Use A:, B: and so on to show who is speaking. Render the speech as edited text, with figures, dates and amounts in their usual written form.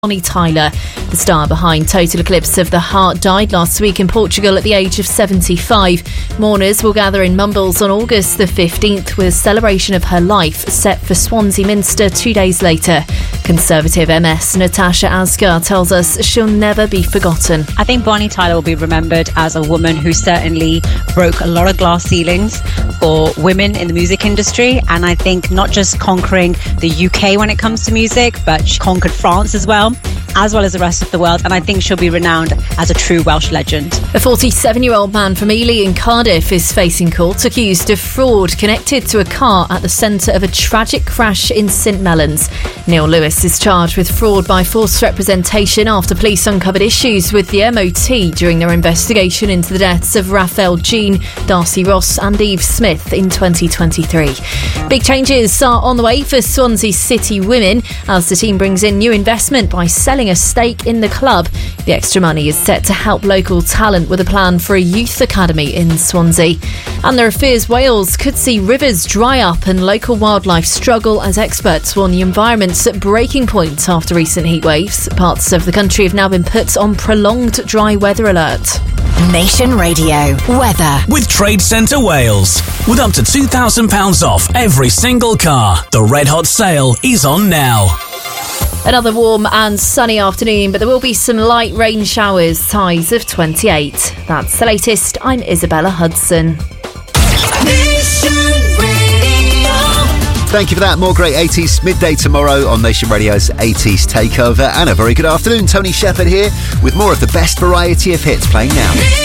A: Bonnie Tyler, the star behind Total Eclipse of the Heart, died last week in Portugal at the age of 75. Mourners will gather in Mumbles on August the 15th with a celebration of her life set for Swansea Minster 2 days later. Conservative MS Natasha Asghar tells us she'll never be forgotten.
B: I think Bonnie Tyler will be remembered as a woman who certainly broke a lot of glass ceilings for women in the music industry, and I think not just conquering the UK when it comes to music, but she conquered France as well as the rest of the world, and I think she'll be renowned as a true Welsh legend.
A: A 47-year-old man from Ely in Cardiff is facing court accused of fraud connected to a car at the centre of a tragic crash in St Mellons. Neil Lewis is charged with fraud by false representation after police uncovered issues with the MOT during their investigation into the deaths of Raphael Jean, Darcy Ross and Eve Smith in 2023. Big changes are on the way for Swansea City women as the team brings in new investment by selling a stake in the club. The extra money is set to help local talent with a plan for a youth academy in Swansea. And there are fears Wales could see rivers dry up and local wildlife struggle as experts warn the environment's at breaking point after recent heat waves. Parts of the country have now been put on prolonged dry weather alert.
C: Nation Radio weather
D: with Trade Centre Wales. With up to £2,000 off every single car, the Red Hot sale is on now.
A: Another warm and sunny afternoon, but there will be some light rain showers, highs of 28. That's the latest. I'm Isabella Hudson.
E: Thank you for that. More great 80s midday tomorrow on Nation Radio's 80s Takeover. And a very good afternoon. Tony Shepherd here with more of the best variety of hits playing now.